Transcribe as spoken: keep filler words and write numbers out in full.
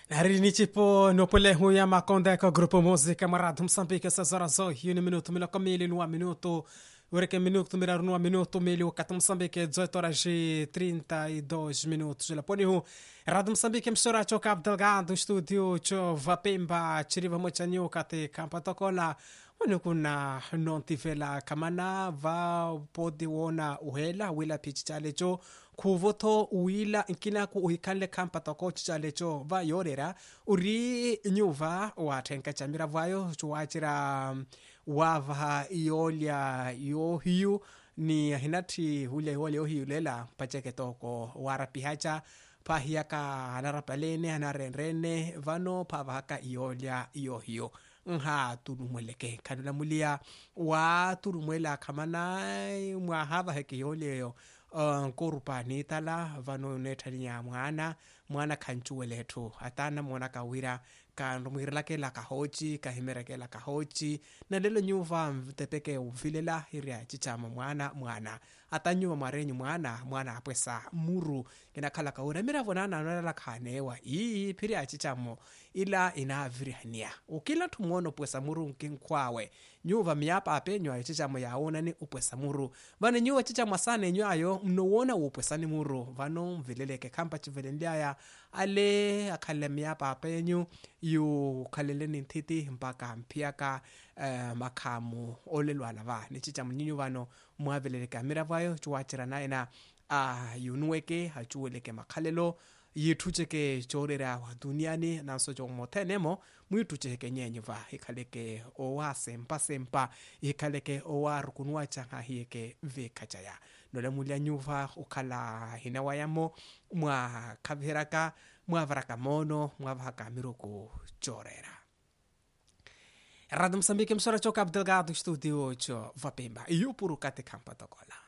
Narinicipo no pole huya makonda ka grupo música marado Moçambique essas horas hoje um minuto mil com mil no minuto ureke minuto mirar no minuto mil cat Moçambique dezoito horas e trinta e dois minutos la poni hu Rádio Moçambique msora cho Cabo Delgado estúdio cho Vapemba chiriva mochanyo kate kampa tokola Wano kuna non tivela kamana va podi wona uhela wila pitch chalecho kuvoto uila inkina ku uhikanle kampa toko chalecho va yorera uri nyuva watenka chamira vayo chuachira wava iolia yo hiu ni hinati hule hule yo hiu lela pacheke toko warapihacha pahiaka hanarapalene hanarenrene vano pavaka iolia yo hiu nha turumweleke kanula mulia wa turumwela kamana mwa hava heke yoleo uh, korupa nitala vano netania mwana mwana kanchuweletu atana mwana kawira kanumwirila ke la kahochi kahimereke la kahochi na lelo nyuva tepeke uvilela hiria chichama mwana mwana atanyuwa marenyu mwana mwana apwesa muru kina kala kaura mira vonana nala kanewa ii piria chichamo ila inavirihania ukila tumuono pwesa muru nkinkwawe nyuva miapa apenywa chichamo yaona ni upwesa muru vane nyuwa chichamo sana nywayo mnowona upwesa ni muru vano mvileleke kampa chivelendiaya ale akale miapa apenyu yu kaleleni ntiti mpaka mpiaka uh, makamu olelwana va ni chichamo nyinyu vano mwaveleleka mira vayo chuachira naena uh, yunuweke hachuweleke makhalelo yithucheke chorera wa duniani nanso chomotenemo mwithucheke nyenyuva ikhaleke owa sempa sempa ikhaleke owa rukunwa changa hieke vekachaya nole mulya nyuva ukhala hinawa yamo mwa khabheraka mwa varaka mono mwa vaka miruku chorera Rádio Moçambique msora cho Cabo Delgado estúdio cho Vapemba e o puro kate kampa tokola